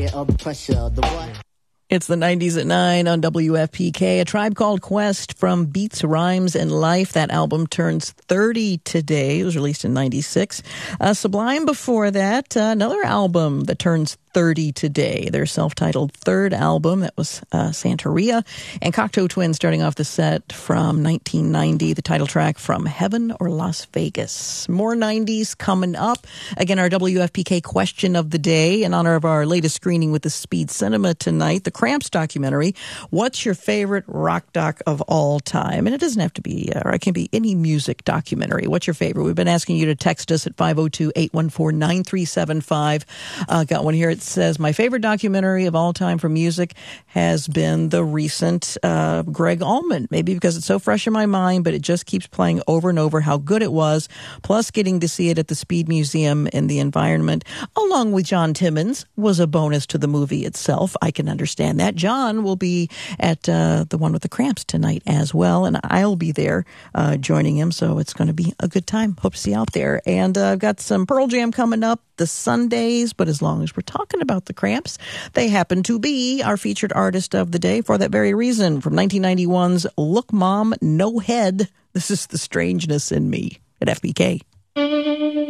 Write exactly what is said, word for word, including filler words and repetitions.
Of pressure, the what? It's the nineties at nine on W F P K. A Tribe Called Quest from Beats, Rhymes, and Life. That album turns thirty today. It was released in ninety-six. Uh, Sublime before that, uh, another album that turns thirty today. Their self-titled third album, that was uh, Santeria. And Cocteau Twins starting off the set from nineteen ninety, the title track From Heaven or Las Vegas. More nineties coming up. Again, our W F P K question of the day in honor of our latest screening with the Speed Cinema tonight, the Cramps documentary. What's your favorite rock doc of all time? And it doesn't have to be, or it can be any music documentary. What's your favorite? We've been asking you to text us at five oh two, eight one four, nine three seven five. Uh, got one here. It says, my favorite documentary of all time for music has been the recent uh, Greg Allman. Maybe because it's so fresh in my mind, but it just keeps playing over and over how good it was. Plus, getting to see it at the Speed Museum in the environment, along with John Timmons, was a bonus to the movie itself. I can understand that. John will be at uh, the one with the Cramps tonight as well, and I'll be there uh, joining him, so it's going to be a good time. Hope to see you out there. And uh, I've got some Pearl Jam coming up the Sundays, but as long as we're talking about the Cramps, they happen to be our featured artist of the day for that very reason. From nineteen ninety-one's Look Mom, No Head, this is The Strangeness in Me at F B K.